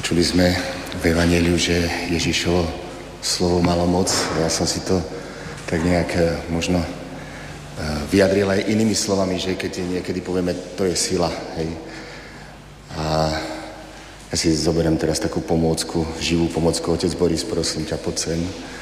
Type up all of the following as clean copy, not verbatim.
Počuli sme v Evanjeliu, že Ježišovo slovo malo moc. Ja som si to tak nejak možno vyjadril aj inými slovami, že keď niekedy povieme, to je sila. Hej. A ja si zoberiem teraz takú pomôcku, živú pomôcku. Otec Boris, prosím ťa, poď sem.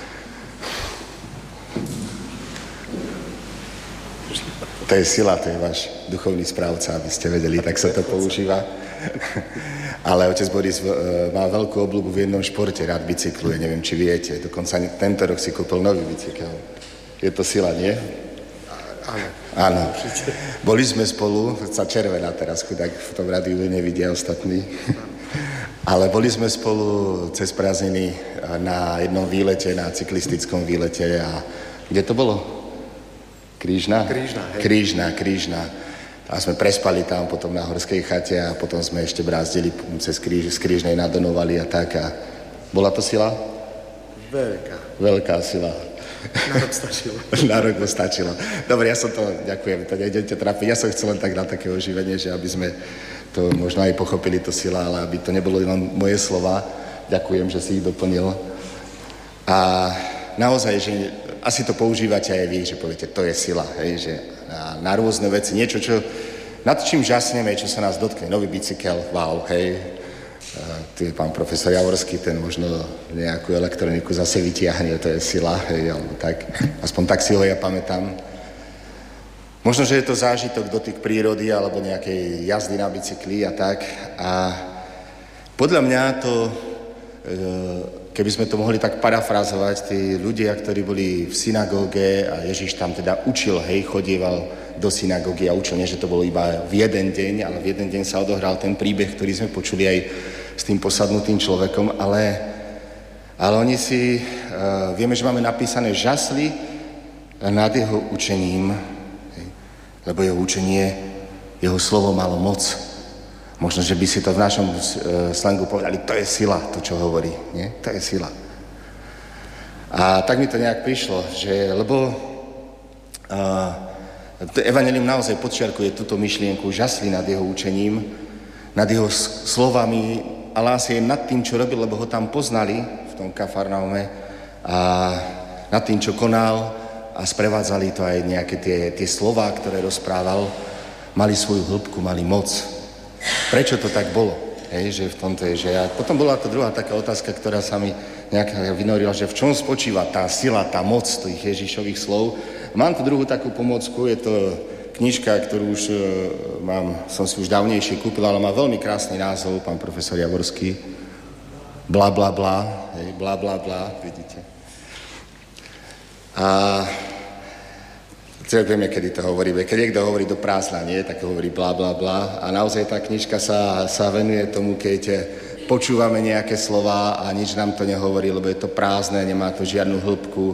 To je sila, to je váš duchovný správca, aby ste vedeli, tak sa to používa. Ale otec Boris má veľkú obľúbu v jednom športe, rád bicykluje, neviem, či viete. Dokonca tento rok si kúpil nový bicykel. Je to sila, nie? Áno. Áno. Boli sme spolu, sa červená teraz, chudák v tom rádiu nevidia ostatní. Ale boli sme spolu cez prázdniny na jednom výlete, na cyklistickom výlete. A kde to bolo? Krížna? Krížna. A sme prespali tam potom na horskej chate a potom sme ešte brázdili cez z Krížnej na Donovali a tak. A bola to sila? Veľká sila. Na rok stačilo. Dobre, ja som to, ďakujem, to nejdete trápiť. Ja som chcel len tak na také oživenie, že aby sme to možno aj pochopili, to sila, ale aby to nebolo len moje slova. Ďakujem, že si ich doplnil. A naozaj, že asi to používate aj vy, že poviete, to je sila, hej, že na rôzne veci, niečo, nad čím žasneme, čo sa nás dotkne, nový bicykel, wow, hej, tu je pán profesor Javorský, ten možno nejakú elektroniku zase vytiahne, to je sila, hej, alebo tak, aspoň tak si ho ja pamätám. Možno, že je to zážitok, dotyk prírody, alebo nejakej jazdy na bicykli a tak, a podľa mňa to keby sme to mohli tak parafrazovať, tí ľudia, ktorí boli v synagóge a Ježiš tam teda učil, hej, chodieval do synagógy a učil, nie, že to bolo iba v jeden deň, ale v jeden deň sa odohral ten príbeh, ktorý sme počuli aj s tým posadnutým človekom, ale oni si, vieme, že máme napísané, žasli nad jeho učením, hej, lebo jeho učenie, jeho slovo malo moc. Možno, že by si to v našom slangu povedali, to je sila, to, čo hovorí, nie? To je sila. A tak mi to nejak prišlo, že, lebo Evanjelium naozaj podčiarkuje túto myšlienku, žasli nad jeho učením, nad jeho slovami, ale asi aj nad tým, čo robil, lebo ho tam poznali v tom Kafarnaume a nad tým, čo konal a sprevádzali to aj nejaké tie slová, ktoré rozprával, mali svoju hĺbku, mali moc. Prečo to tak bolo? Hej, že v tomto je, že potom bola to druhá taká otázka, ktorá sa mi nejak vynorila, že v čom spočíva tá sila, tá moc tých Ježišových slov. Mám tu druhú takú pomôcku, je to knižka, ktorú už som si už dávnejšie kúpil, ale má veľmi krásny názov, pán profesor Javorský. Bla, bla, bla, hej, bla, bla, bla, vidíte. A vieme, kedy to hovoríme. Keď niekto hovorí do prázdna, nie, tak hovorí bla, bla, bla. A naozaj tá knižka sa venuje tomu, keď počúvame nejaké slova a nič nám to nehovorí, lebo je to prázdne, nemá to žiadnu hĺbku.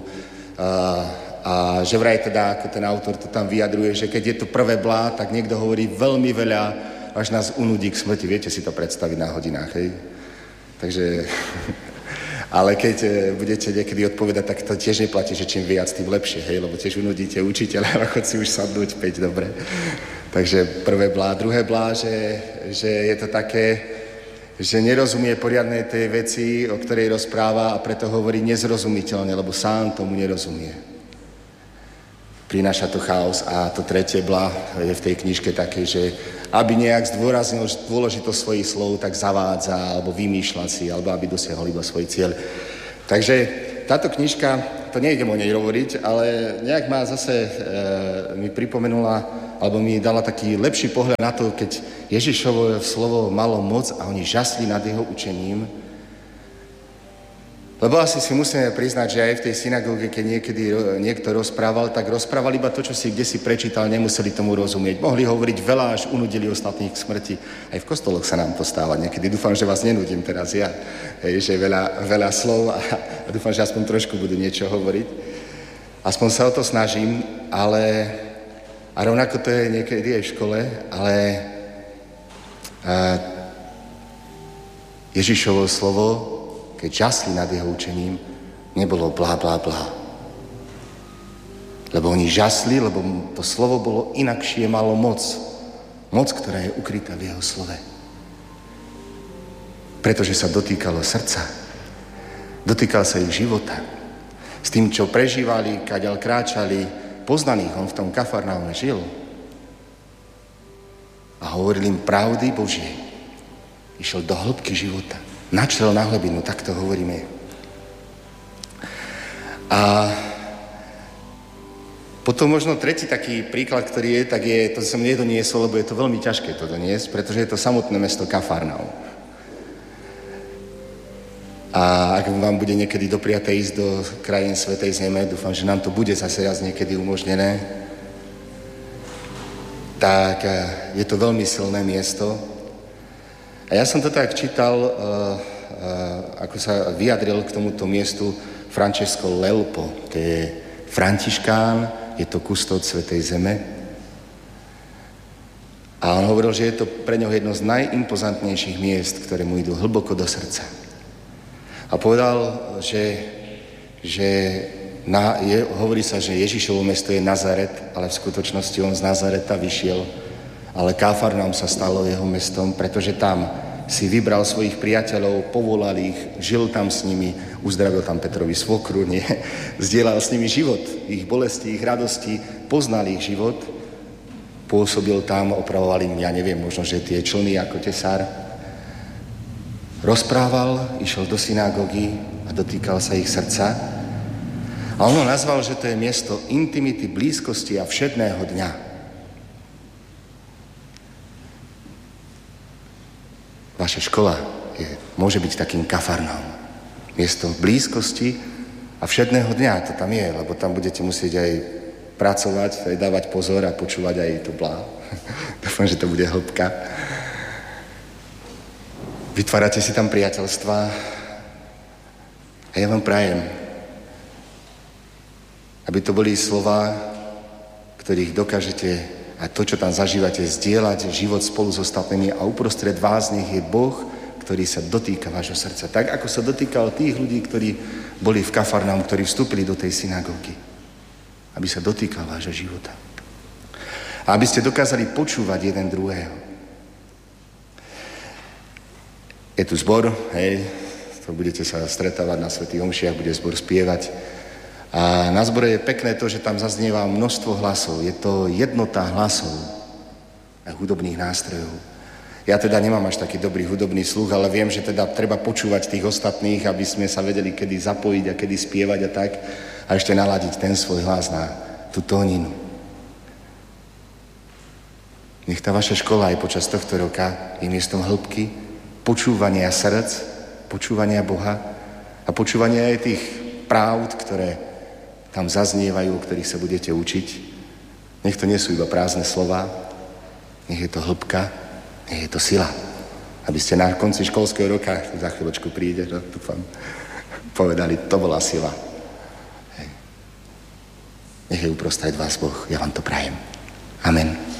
A že vraj teda, ako ten autor to tam vyjadruje, že keď je to prvé blá, tak niekto hovorí veľmi veľa, až nás unudí k smrti. Viete si to predstaviť na hodinách, hej? Takže... Ale keď budete niekedy odpovedať, tak to tiež neplatí, že čím viac, tým lepšie, hej? Lebo tiež unudíte učiteľa, ale chod si už sadnúť 5, dobre. Takže prvé blá. Druhé blá, že je to také, že nerozumie poriadne tej veci, o ktorej rozpráva a preto hovorí nezrozumiteľne, lebo sám tomu nerozumie. Prináša to chaos. A to tretie blá je v tej knižke také, že aby nejak zdôraznil dôležitosť svojich slov, tak zavádza, alebo vymýšľa si, alebo aby dosiahol iba svoj cieľ. Takže táto knižka, to nejdem o nej hovoriť, ale nejak ma zase mi pripomenula, alebo mi dala taký lepší pohľad na to, keď Ježišovo slovo malo moc a oni žasli nad jeho učením. Lebo asi si musíme priznať, že aj v tej synagóge, keď niekedy niekto rozprával, tak rozprával iba to, čo si kdesi prečítal, nemuseli tomu rozumieť. Mohli hovoriť veľa, až unudili ostatných k smrti. Aj v kostoloch sa nám to stáva niekedy. Dúfam, že vás nenudím teraz ja. Hej, že veľa slov a dúfam, že aspoň trošku budú niečo hovoriť. Aspoň sa o to snažím, ale a rovnako to je niekedy aj v škole, ale Ježišovo slovo, keď žasli nad jeho učením, nebolo blá, blá, blá. Lebo oni žasli, lebo to slovo bolo inakšie, malo moc. Moc, ktorá je ukrytá v jeho slove. pretože sa dotýkalo srdca. Dotýkal sa ich života. S tým, čo prežívali, kaďal kráčali, poznaných on v tom Kafarnaume žil. A hovoril im pravdy Božie. Išiel do hĺbky života. Načrel na hlbinu, tak to hovoríme. A potom možno tretí taký príklad, ktorý je, tak je, to som nedoniesol, lebo je to veľmi ťažké to doniesť, pretože je to samotné mesto Kafarnaum. A ak vám bude niekedy dopriaté ísť do krajín Svätej Zeme, dúfam, že nám to bude zase raz niekedy umožnené, tak je to veľmi silné miesto. A ja som to tak čítal, ako sa vyjadril k tomuto miestu Francesco Lelpo, to je františkán, je to kustód Svätej Zeme. A on hovoril, že je to pre ňoho jedno z najimpozantnejších miest, ktoré mu idú hlboko do srdca. A povedal, hovorí sa, že Ježišovo mesto je Nazaret, ale v skutočnosti on z Nazareta vyšiel, ale Kafarnaum sa stalo jeho mestom, pretože tam si vybral svojich priateľov, povolal ich, žil tam s nimi, uzdravil tam Petrovi svokru, zdieľal s nimi život, ich bolesti, ich radosti, poznal ich život, pôsobil tam, opravoval im, ja neviem, možno, že tie člny ako tesár, rozprával, išiel do synagógy a dotýkal sa ich srdca. A on ho nazval, že to je miesto intimity, blízkosti a všedného dňa. Vaša škola môže byť takým Kafarnaum. Miesto blízkosti a všedného dňa to tam je, lebo tam budete musieť aj pracovať, aj dávať pozor a počúvať aj to blá. Dúfam, že to bude hĺbka. Vytvárate si tam priateľstva a ja vám prajem, aby to boli slova, ktorých dokážete a to, čo tam zažívate, zdieľať život spolu s ostatnými a uprostred vás nech je Boh, ktorý sa dotýka vášho srdca. Tak, ako sa dotýkal tých ľudí, ktorí boli v Kafarnaum, ktorí vstúpili do tej synagógy. Aby sa dotýkal vášho života. A aby ste dokázali počúvať jeden druhého. Je tu zbor, hej, to budete sa stretávať na svätých omšiach, bude zbor spievať. A na zbore je pekné to, že tam zaznieva množstvo hlasov. Je to jednota hlasov a hudobných nástrojov. Ja teda nemám až taký dobrý hudobný sluch, ale viem, že teda treba počúvať tých ostatných, aby sme sa vedeli, kedy zapojiť a kedy spievať a tak. A ešte naladiť ten svoj hlas na tú tóninu. Nech tá vaša škola aj počas tohto roka je miestom hĺbky, počúvania srdc, počúvania Boha a počúvania aj tých pravd, ktoré tam zaznievajú, o ktorých sa budete učiť. Nech to nie sú iba prázdne slova, nech je to hĺbka, nech je to sila. Aby ste na konci školského roka, za chvíľočku príde, dúfam, povedali, to bola sila. Hej. Nech je uprostred vás Boh, ja vám to prajem. Amen.